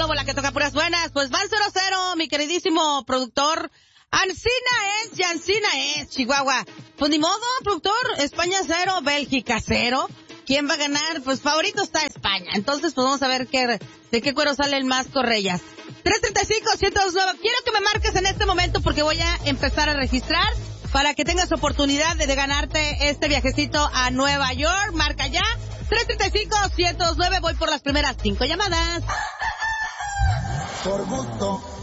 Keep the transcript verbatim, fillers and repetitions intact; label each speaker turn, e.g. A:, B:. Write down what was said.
A: Lobo, la que toca puras buenas. Pues van cero cero, mi queridísimo productor. Ancina es, y Ancina es, Chihuahua. Pues ni modo, productor, España cero, Bélgica cero. ¿Quién va a ganar? Pues favorito está España. Entonces, pues vamos a ver qué, de qué cuero salen más correas. tres treinta y cinco, ciento dos nueve. Quiero que me marques en este momento porque voy a empezar a registrar para que tengas oportunidad de, de ganarte este viajecito a Nueva York. Marca ya. tres treinta y cinco, ciento dos nueve. Voy por las primeras cinco llamadas.
B: Por gusto.